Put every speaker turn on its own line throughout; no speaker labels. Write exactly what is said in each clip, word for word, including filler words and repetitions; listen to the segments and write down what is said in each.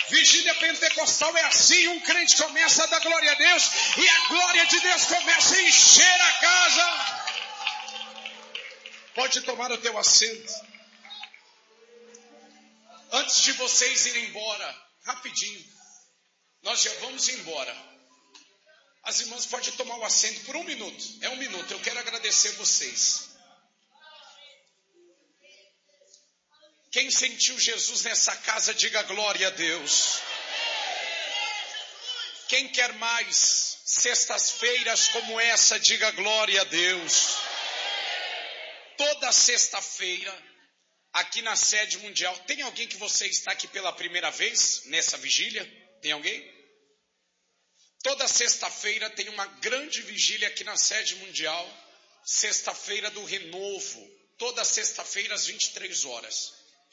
Vigília pentecostal é assim, um crente começa a dar glória a Deus e a glória de Deus começa a encher a casa. Pode tomar o teu assento. Antes de vocês irem embora, rapidinho, nós já vamos embora. As irmãs podem tomar o assento por um minuto. É um minuto, eu quero agradecer vocês. Quem sentiu Jesus nessa casa, diga glória a Deus. Quem quer mais sextas-feiras como essa, diga glória a Deus. Toda sexta-feira, aqui na sede mundial, tem alguém que você está aqui pela primeira vez nessa vigília? Tem alguém? Toda sexta-feira tem uma grande vigília aqui na sede mundial, sexta-feira do renovo, toda sexta-feira às vinte e três horas.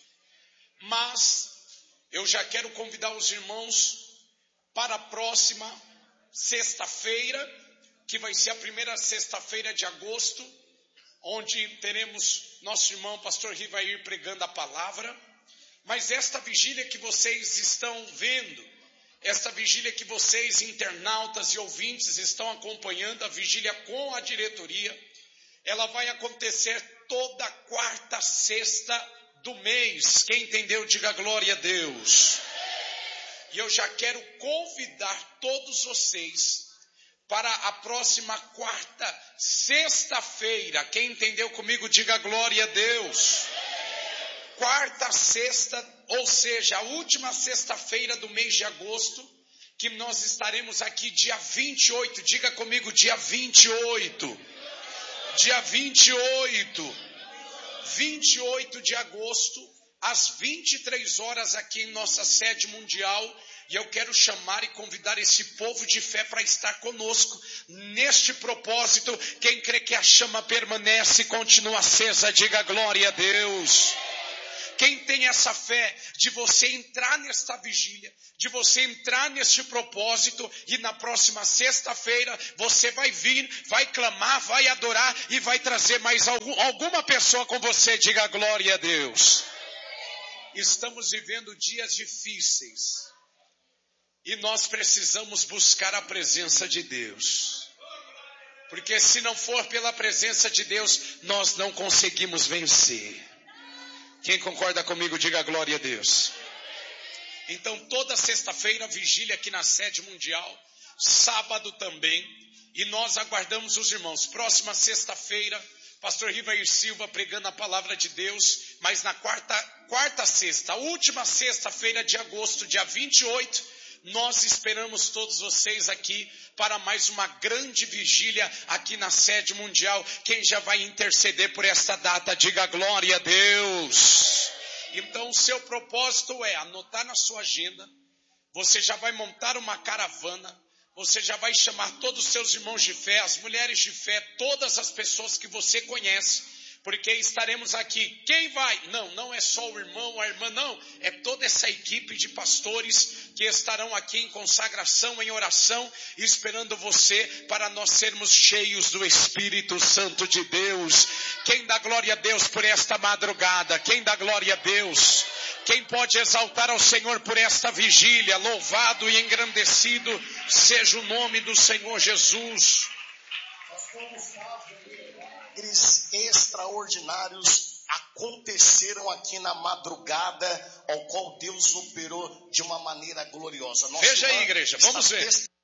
Mas eu já quero convidar os irmãos para a próxima sexta-feira, que vai ser a primeira sexta-feira de agosto, onde teremos nosso irmão pastor Rivair pregando a palavra. Mas esta vigília que vocês estão vendo, esta vigília que vocês, internautas e ouvintes, estão acompanhando, a vigília com a diretoria, ela vai acontecer toda quarta sexta do mês. Quem entendeu, diga glória a Deus. E eu já quero convidar todos vocês para a próxima quarta sexta-feira. Quem entendeu comigo, diga glória a Deus. Quarta sexta, ou seja, a última sexta-feira do mês de agosto, que nós estaremos aqui dia vinte e oito. Diga comigo, dia vinte e oito. Dia vinte e oito. vinte e oito de agosto, às vinte e três horas, aqui em nossa sede mundial. E eu quero chamar e convidar esse povo de fé para estar conosco neste propósito. Quem crê que a chama permanece e continua acesa, diga glória a Deus. Quem tem essa fé de você entrar nesta vigília, de você entrar neste propósito, e na próxima sexta-feira você vai vir, vai clamar, vai adorar e vai trazer mais algum, alguma pessoa com você, diga glória a Deus. Estamos vivendo dias difíceis e nós precisamos buscar a presença de Deus, porque se não for pela presença de Deus, nós não conseguimos vencer. Quem concorda comigo, diga glória a Deus. Então, toda sexta-feira, vigília aqui na sede mundial, sábado também, e nós aguardamos os irmãos. Próxima sexta-feira, pastor Rivair Silva pregando a palavra de Deus, mas na quarta, quarta sexta, a última sexta-feira de agosto, dia vinte e oito, nós esperamos todos vocês aqui para mais uma grande vigília aqui na sede mundial. Quem já vai interceder por esta data, diga glória a Deus. Então o seu propósito é anotar na sua agenda, você já vai montar uma caravana, você já vai chamar todos os seus irmãos de fé, as mulheres de fé, todas as pessoas que você conhece, porque estaremos aqui. Quem vai? Não, não é só o irmão, a irmã, não. É toda essa equipe de pastores que estarão aqui em consagração, em oração, esperando você para nós sermos cheios do Espírito Santo de Deus. Quem dá glória a Deus por esta madrugada? Quem dá glória a Deus? Quem pode exaltar ao Senhor por esta vigília? Louvado e engrandecido seja o nome do Senhor Jesus.
Milagres extraordinários aconteceram aqui na madrugada, ao qual Deus operou de uma maneira gloriosa. Nossa
Veja aí, igreja, vamos ver.